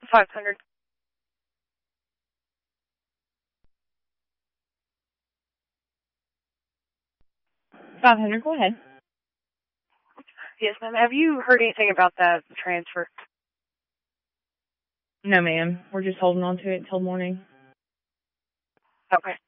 500. 500, go ahead. Yes, ma'am. Have you heard anything about that transfer? No, ma'am. We're just holding on to it until morning. Okay.